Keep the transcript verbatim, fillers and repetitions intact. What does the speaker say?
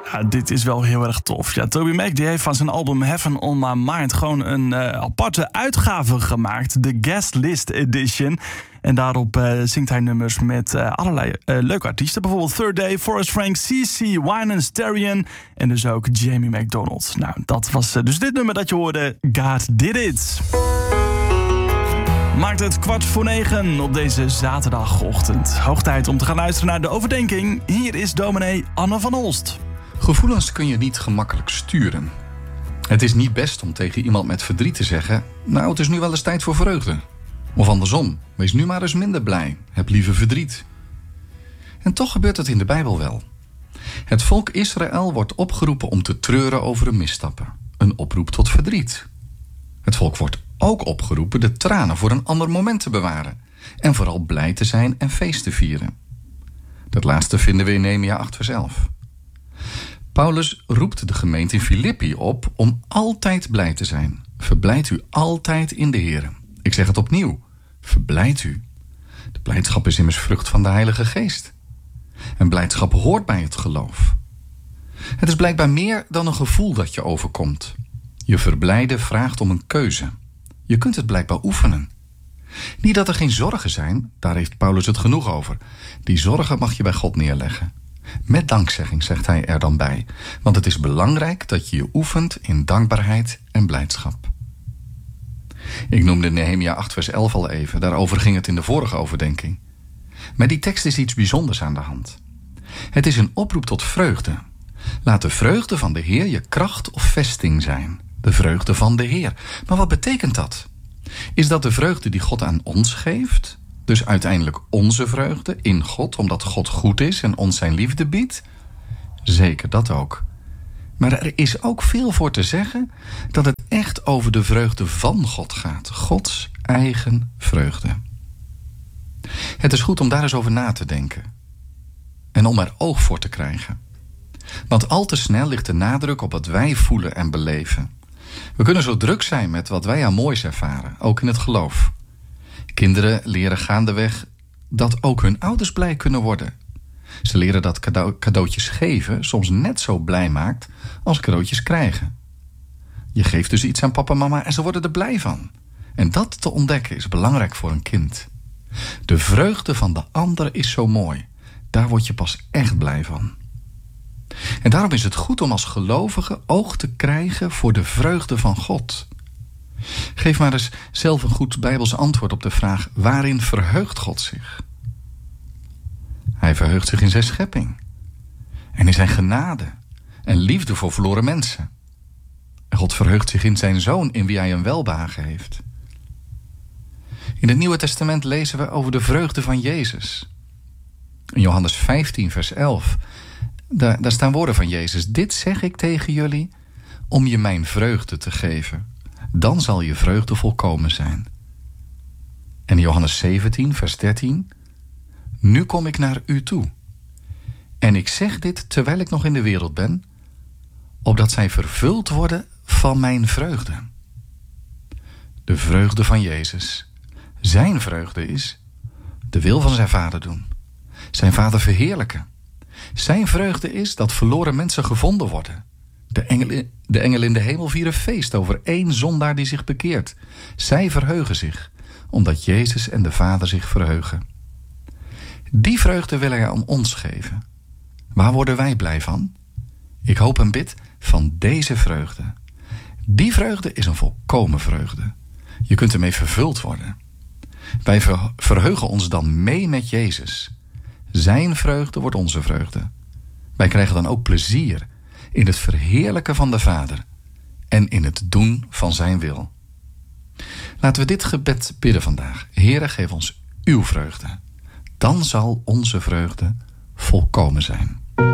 Ja, dit is wel heel erg tof. Ja, Toby Mac die heeft van zijn album Heaven on My Mind gewoon een uh, aparte uitgave gemaakt. De Guest List Edition. En daarop uh, zingt hij nummers met uh, allerlei uh, leuke artiesten. Bijvoorbeeld Third Day, Forrest Frank, C C, Wynand Sterrian en dus ook Jamie McDonald. Nou, dat was uh, dus dit nummer dat je hoorde. God Did It. Maakt het kwart voor negen op deze zaterdagochtend. Hoog tijd om te gaan luisteren naar De Overdenking. Hier is dominee Anne van Olst. Gevoelens kun je niet gemakkelijk sturen. Het is niet best om tegen iemand met verdriet te zeggen: nou, het is nu wel eens tijd voor vreugde. Of andersom, wees nu maar eens minder blij, heb liever verdriet. En toch gebeurt het in de Bijbel wel. Het volk Israël wordt opgeroepen om te treuren over hun misstappen. Een oproep tot verdriet. Het volk wordt ook opgeroepen de tranen voor een ander moment te bewaren. En vooral blij te zijn en feest te vieren. Dat laatste vinden we in Nehemia acht vers elf. Paulus roept de gemeente in Filippi op om altijd blij te zijn. Verblijdt u altijd in de Heer. Ik zeg het opnieuw. Verblijdt u. De blijdschap is immers vrucht van de Heilige Geest. En blijdschap hoort bij het geloof. Het is blijkbaar meer dan een gevoel dat je overkomt. Je verblijden vraagt om een keuze. Je kunt het blijkbaar oefenen. Niet dat er geen zorgen zijn, daar heeft Paulus het genoeg over. Die zorgen mag je bij God neerleggen. Met dankzegging, zegt hij er dan bij. Want het is belangrijk dat je je oefent in dankbaarheid en blijdschap. Ik noemde Nehemia acht vers elf al even. Daarover ging het in de vorige overdenking. Met die tekst is iets bijzonders aan de hand. Het is een oproep tot vreugde. Laat de vreugde van de Heer je kracht of vesting zijn. De vreugde van de Heer. Maar wat betekent dat? Is dat de vreugde die God aan ons geeft? Dus uiteindelijk onze vreugde in God, omdat God goed is en ons zijn liefde biedt? Zeker, dat ook. Maar er is ook veel voor te zeggen dat het echt over de vreugde van God gaat. Gods eigen vreugde. Het is goed om daar eens over na te denken. En om er oog voor te krijgen. Want al te snel ligt de nadruk op wat wij voelen en beleven. We kunnen zo druk zijn met wat wij aan moois ervaren, ook in het geloof. Kinderen leren gaandeweg dat ook hun ouders blij kunnen worden. Ze leren dat cadeau- cadeautjes geven soms net zo blij maakt als cadeautjes krijgen. Je geeft dus iets aan papa en mama en ze worden er blij van. En dat te ontdekken is belangrijk voor een kind. De vreugde van de ander is zo mooi. Daar word je pas echt blij van. En daarom is het goed om als gelovige oog te krijgen voor de vreugde van God. Geef maar eens zelf een goed Bijbels antwoord op de vraag: waarin verheugt God zich? Hij verheugt zich in zijn schepping. En in zijn genade en liefde voor verloren mensen. En God verheugt zich in zijn Zoon, in wie hij een welbehagen heeft. In het Nieuwe Testament lezen we over de vreugde van Jezus. In Johannes vijftien vers elf, daar, daar staan woorden van Jezus: dit zeg ik tegen jullie om je mijn vreugde te geven. Dan zal je vreugde volkomen zijn. En in Johannes zeventien vers dertien, nu kom ik naar u toe. En ik zeg dit terwijl ik nog in de wereld ben, opdat zij vervuld worden van mijn vreugde. De vreugde van Jezus. Zijn vreugde is de wil van zijn Vader doen. Zijn Vader verheerlijken. Zijn vreugde is dat verloren mensen gevonden worden. De engelen, de engelen in de hemel vieren feest over één zondaar die zich bekeert. Zij verheugen zich, omdat Jezus en de Vader zich verheugen. Die vreugde wil hij aan ons geven. Waar worden wij blij van? Ik hoop en bid van deze vreugde. Die vreugde is een volkomen vreugde. Je kunt ermee vervuld worden. Wij verheugen ons dan mee met Jezus. Zijn vreugde wordt onze vreugde. Wij krijgen dan ook plezier in het verheerlijken van de Vader en in het doen van zijn wil. Laten we dit gebed bidden vandaag. Heere, geef ons uw vreugde. Dan zal onze vreugde volkomen zijn.